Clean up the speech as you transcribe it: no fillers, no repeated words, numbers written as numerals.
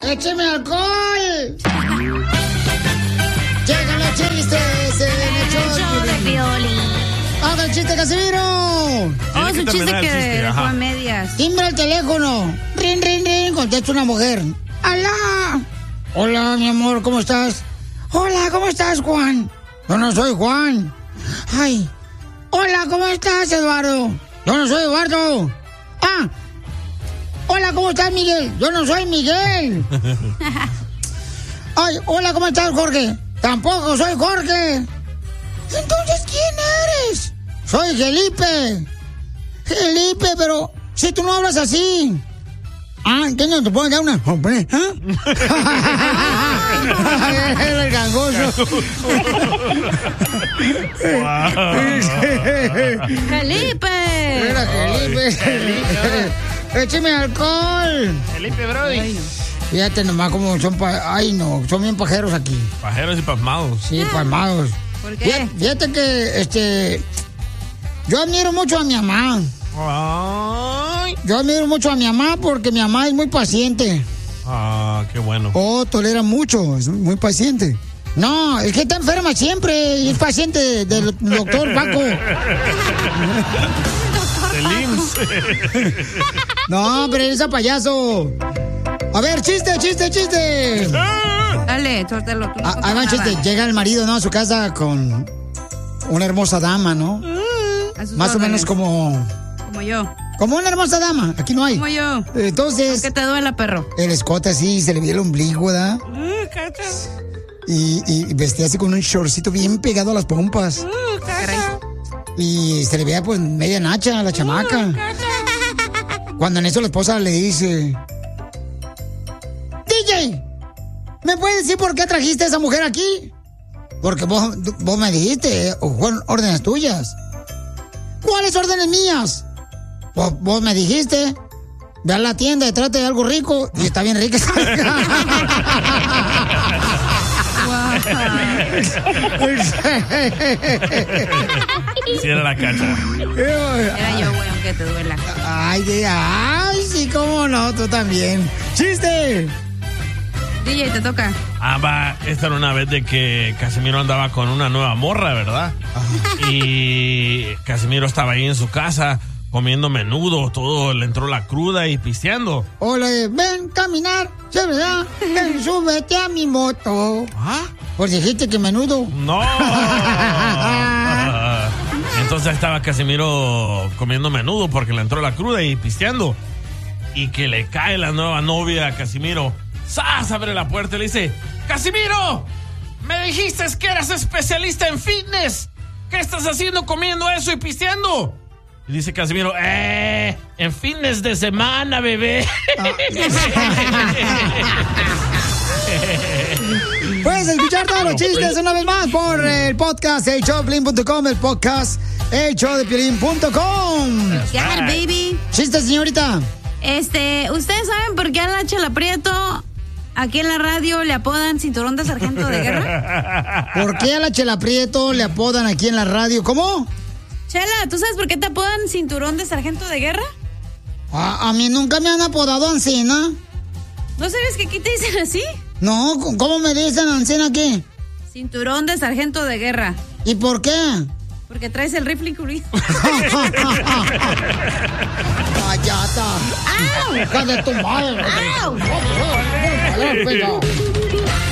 ¡Écheme alcohol! ¡Llegan los chistes en el show de Piolín! ¡Haga el chiste, Casimiro! Oh, es un chiste que dejó a medias. Timbra el teléfono. Rin, rin, rin. Contesta una mujer. ¡Alá! Hola, mi amor, ¿cómo estás? Hola, ¿cómo estás, Juan? Yo no soy Juan. Ay. Hola, ¿cómo estás, Eduardo? Yo no soy Eduardo. Ah. Hola, ¿cómo estás, Miguel? Yo no soy Miguel. Ay, hola, ¿cómo estás, Jorge? Tampoco soy Jorge. Entonces, ¿quién eres? Soy Felipe. Felipe, pero si tú no hablas así. Ah, ¿qué no te puedo dar una? Hombre, el gangoso. ¡Felipe! Mira, Felipe. ¡Écheme alcohol! Felipe, brody. Fíjate nomás cómo son son bien pajeros aquí. Pajeros y pasmados. Sí, pasmados. ¿Por qué? Fíjate que, yo admiro mucho a mi mamá. Ay. Yo admiro mucho a mi mamá porque mi mamá es muy paciente. Ah, qué bueno. Oh, tolera mucho, es muy paciente. No, es que está enferma siempre y es paciente del doctor Paco. Del IMSS. No, pero eres a payaso. A ver, chiste. Dale, suéltalo. Ahí va, chiste. Llega el marido, ¿no? A su casa con una hermosa dama, ¿no? Más o menos como yo. Como una hermosa dama. Aquí no hay. Como yo. Entonces. ¿Qué te duela, perro? El escote así, se le veía el ombligo, ¿verdad? Y vestía así con un shortcito bien pegado a las pompas. Y se le veía pues media nacha a la chamaca. Cuando en eso la esposa le dice: DJ, ¿me puedes decir por qué trajiste a esa mujer aquí? Porque vos me dijiste, o fueron órdenes tuyas. ¿Cuáles órdenes mías? Vos me dijiste, ve a la tienda y trate de algo rico. Y está bien rica. Sí, era la cacha. Era yo, güey, aunque te duela. Ay, sí, cómo no, tú también. ¡Chiste! DJ, te toca. Esta era una vez de que Casimiro andaba con una nueva morra, ¿verdad? Y Casimiro estaba ahí en su casa comiendo menudo, todo, le entró la cruda y pisteando. Hola, ven, caminar, ¿se verdad? Ven, súbete a mi moto. ¿Ah? Pues dijiste que menudo. No. Entonces estaba Casimiro comiendo menudo porque le entró la cruda y pisteando. Y que le cae la nueva novia a Casimiro. ¡Sas! Abre la puerta y le dice: ¡Casimiro! ¡Me dijiste que eras especialista en fitness! ¿Qué estás haciendo comiendo eso y pisteando? Y dice Casimiro: en fitness de semana, bebé. Puedes escuchar todos los chistes una vez más por el podcast elshowdepiolín.com, el podcast elshowdepiolín.com. Yeah, baby. Chiste, señorita. ¿Ustedes saben por qué a la Chela Prieto aquí en la radio le apodan cinturón de sargento de guerra? ¿Por qué a la Chela Prieto le apodan aquí en la radio? ¿Cómo? Chela, ¿tú sabes por qué te apodan cinturón de sargento de guerra? A mí nunca me han apodado Ancina. ¿No sabes que aquí te dicen así? No, ¿cómo me dicen Ancina qué? Cinturón de sargento de guerra. ¿Y por qué? Porque traes el rifle incluido. ¡Cállate! ¡Au! ¡Hija de tu madre! ¡Au!